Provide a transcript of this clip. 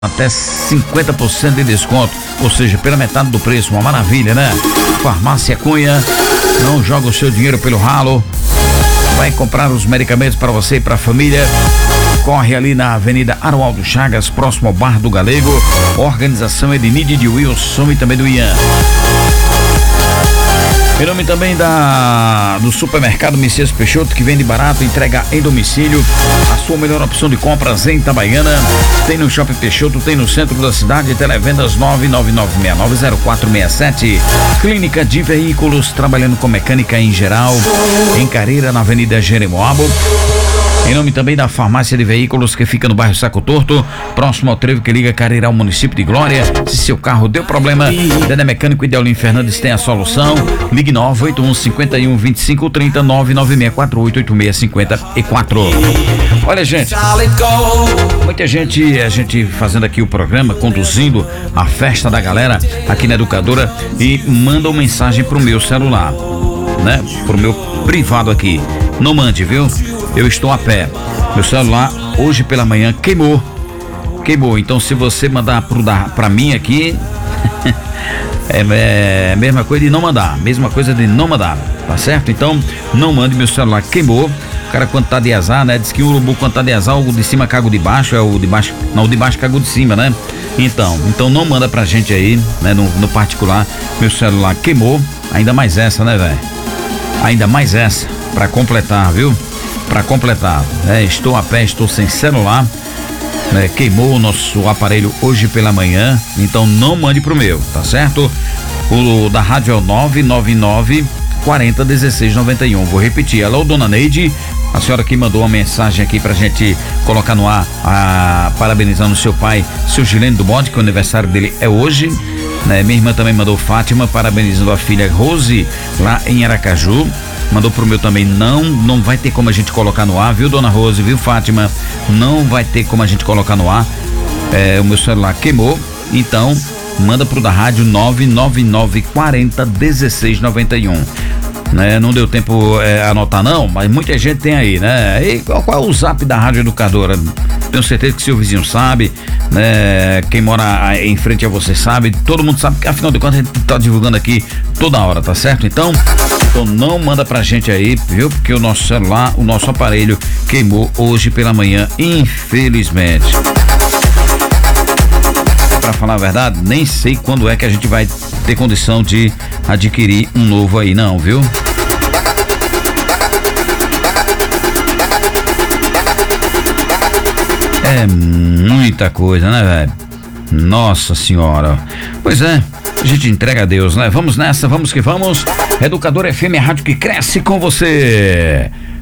até 50% de desconto, ou seja, pela metade do preço, uma maravilha, né? Farmácia Cunha, não joga o seu dinheiro pelo ralo, vai comprar os medicamentos para você e para a família. Corre ali na Avenida Aroaldo Chagas, próximo ao Bar do Galego. Organização Ednide de Wilson e também do Ian. Em nome também do supermercado Messias Peixoto, que vende barato, entrega em domicílio. A sua melhor opção de compras em Itabaiana. Tem no Shopping Peixoto, tem no centro da cidade. Televendas 999690467. Clínica de Veículos, trabalhando com mecânica em geral. Em Careira, na Avenida Jeremoabo. Em nome também da Farmácia de Veículos, que fica no bairro Saco Torto, próximo ao trevo que liga Careira ao município de Glória. Se seu carro deu problema, Dedé Mecânico e Deolim Fernandes tem a solução. Ligue 981 51 25 30 99648 8654. Olha, gente, muita gente, a gente fazendo aqui o programa, conduzindo a festa da galera aqui na Educadora, e manda uma mensagem pro meu celular, né? Pro meu privado aqui. Não mande, viu? Eu estou a pé. Meu celular hoje pela manhã queimou. Então se você mandar pra mim aqui, é a mesma coisa de não mandar. Tá certo? Então não mande, meu celular queimou. O cara, quando tá de azar, né? Diz que o urubu, quando tá de azar, o de cima caga o de baixo, o de baixo caga o de cima, né? Então não manda pra gente aí, né? No particular, meu celular queimou. Ainda mais essa, né, velho? Ainda mais essa, pra completar, viu? Estou a pé, estou sem celular, né? Queimou o nosso aparelho hoje pela manhã, então não mande pro meu, tá certo? O da rádio é o 999 40 16 91. Vou repetir. Alô, dona Neide, a senhora que mandou uma mensagem aqui pra gente colocar no ar, parabenizando o seu pai, seu Gilene do Bode, que o aniversário dele é hoje, né? Minha irmã também mandou Fátima, parabenizando a filha Rose, lá em Aracaju. Mandou pro meu também, não vai ter como a gente colocar no ar, viu, dona Rose, viu, Fátima? Não vai ter como a gente colocar no ar. O meu celular queimou, então manda pro da rádio 999 40 16 91. Né? Não deu tempo anotar não, mas muita gente tem aí, né? E qual é o zap da Rádio Educadora? Tenho certeza que seu vizinho sabe, né? Quem mora em frente a você sabe, todo mundo sabe, que afinal de contas a gente tá divulgando aqui toda hora, tá certo? Então não manda pra gente aí, viu? Porque o nosso celular, o nosso aparelho queimou hoje pela manhã, infelizmente. Pra falar a verdade, nem sei quando é que a gente vai ter condição de adquirir um novo aí, não, viu? É muita coisa, né, velho? Nossa senhora. Pois é, a gente entrega a Deus, né? Vamos nessa, vamos que vamos. Educador FM, a rádio que cresce com você.